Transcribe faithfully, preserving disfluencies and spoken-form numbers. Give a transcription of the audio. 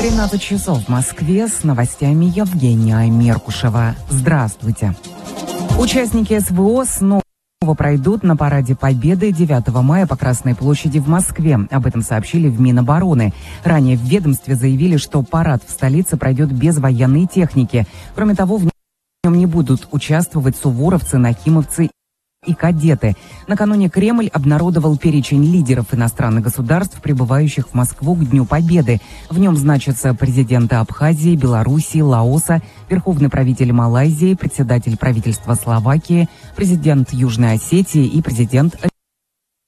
тринадцать часов в Москве, с новостями Евгения Меркушева. Здравствуйте. Участники СВО снова пройдут на параде Победы девятого мая по Красной площади в Москве. Об этом сообщили в Минобороны. Ранее в ведомстве заявили, что парад в столице пройдет без военной техники. Кроме того, в нем не будут участвовать суворовцы, нахимовцы и кадеты. Накануне Кремль обнародовал перечень лидеров иностранных государств, прибывающих в Москву к Дню Победы. В нем значатся президенты Абхазии, Белоруссии, Лаоса, верховный правитель Малайзии, председатель правительства Словакии, президент Южной Осетии и президент